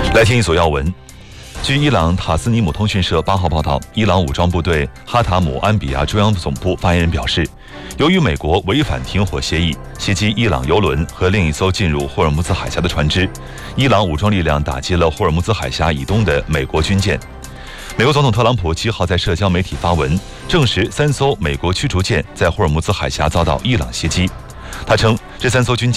来听一所要闻。据伊朗塔斯尼姆通讯社8号报道，伊朗武装部队哈塔姆安比亚中央总部发言人表示，由于美国违反停火协议，袭击伊朗油轮和另一艘进入霍尔木兹海峡的船只，伊朗武装力量打击了霍尔木兹海峡以东的美国军舰。美国总统特朗普7号在社交媒体发文，证实3艘美国驱逐舰在霍尔木兹海峡遭到伊朗袭击。他称，这3艘军舰